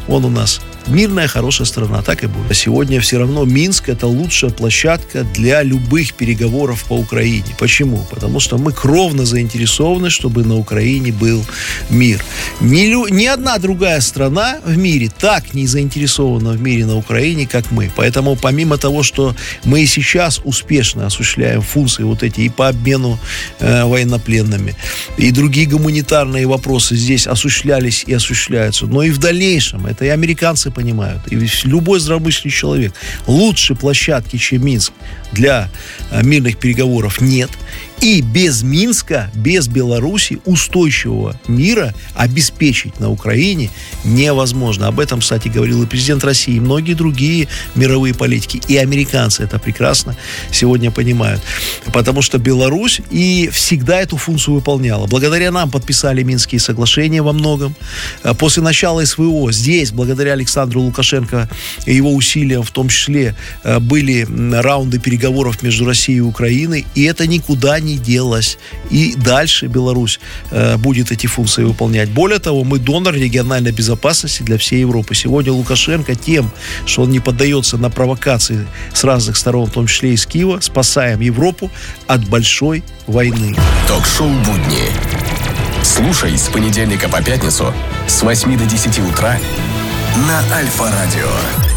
он у нас мирная, хорошая страна, так и будет. А сегодня все равно Минск — это лучшая площадка для любых переговоров по Украине. Почему? Потому что мы кровно заинтересованы, чтобы на Украине был мир. Ни одна другая страна в мире так не заинтересована в мире на Украине, как мы. Поэтому помимо того, что мы и сейчас успешно осуществляем функции вот эти и по обмену военнопленными, и другие гуманитарные вопросы здесь осуществлялись и осуществляются, но и в дальнейшем, это и американцы понимают, и любой здравомыслящий человек, лучшей площадки, чем Минск, для мирных переговоров нет. И без Минска, без Беларуси устойчивого мира обеспечить на Украине невозможно. Об этом, кстати, говорил и президент России, и многие другие мировые политики. И американцы это прекрасно сегодня понимают. Потому что Беларусь и всегда эту функцию выполняла. Благодаря нам подписали Минские соглашения во многом. После начала СВО здесь, благодаря Александру Лукашенко и его усилиям, в том числе, были раунды переговоров между Россией и Украиной. И это никуда не делось. И дальше Беларусь будет эти функции выполнять. Более того, мы донор региональной безопасности для всей Европы. Сегодня Лукашенко тем, что он не поддается на провокации с разных сторон, в том числе и из Киева, спасаем Европу от большой войны. Ток-шоу «Будни». Слушай с понедельника по пятницу с 8 до 10 утра на Альфа-радио.